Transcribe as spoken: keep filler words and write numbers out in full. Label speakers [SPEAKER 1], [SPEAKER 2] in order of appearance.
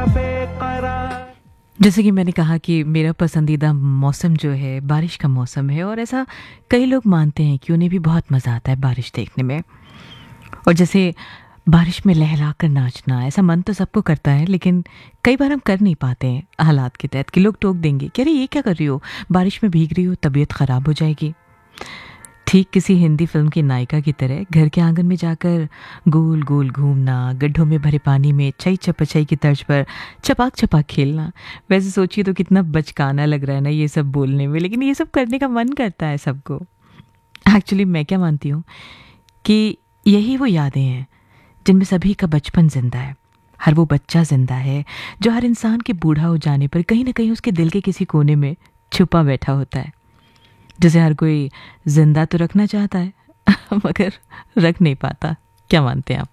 [SPEAKER 1] जैसे कि मैंने कहा कि मेरा पसंदीदा मौसम जो है बारिश का मौसम है, और ऐसा कई लोग मानते हैं कि उन्हें भी बहुत मज़ा आता है बारिश देखने में। और जैसे बारिश में लहरा कर नाचना, ऐसा मन तो सबको करता है, लेकिन कई बार हम कर नहीं पाते हैं हालात के तहत, कि लोग टोक देंगे कि अरे ये क्या कर रही हो, बारिश में भीग रही हो, तबीयत ख़राब हो जाएगी। ठीक किसी हिंदी फिल्म की नायिका की तरह घर के आंगन में जाकर गोल गोल घूमना, गड्ढों में भरे पानी में छई चपछई की तर्ज पर छपाक छपाक खेलना। वैसे सोचिए तो कितना बचकाना लग रहा है ना ये सब बोलने में, लेकिन ये सब करने का मन करता है सबको। एक्चुअली मैं क्या मानती हूँ कि यही वो यादें हैं जिनमें सभी का बचपन जिंदा है। हर वो बच्चा जिंदा है जो हर इंसान के बूढ़ा हो जाने पर कहीं ना कहीं उसके दिल के किसी कोने में छुपा बैठा होता है, जिसे हर कोई जिंदा तो रखना चाहता है मगर रख नहीं पाता। क्या मानते हैं आप?